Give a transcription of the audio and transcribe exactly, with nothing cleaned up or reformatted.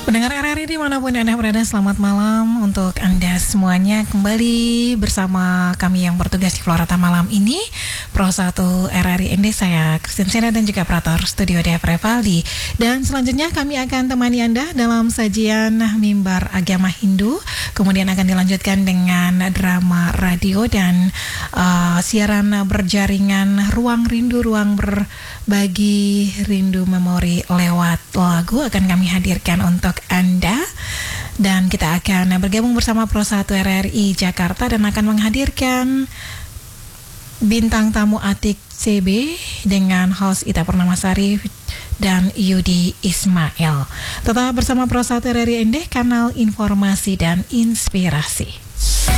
Pendengar R R I dimanapun Anda berada, selamat malam untuk Anda semuanya. Kembali bersama kami yang bertugas di Florata malam ini, Pro satu R R I N D, saya Christine Sena dan juga operator studio Dea Prevaldi. Dan selanjutnya kami akan temani Anda dalam sajian Mimbar Agama Hindu. Kemudian akan dilanjutkan dengan drama radio dan uh, siaran berjaringan Ruang Rindu, Ruang Berbagi Rindu Memori lewat lagu akan kami hadirkan untuk Anda. Dan kita akan bergabung bersama Pro satu R R I Jakarta dan akan menghadirkan bintang tamu Atik C B dengan host Ita Purnamasari dan Yudi Ismail. Tetap bersama Pro satu R R I N D, kanal informasi dan inspirasi.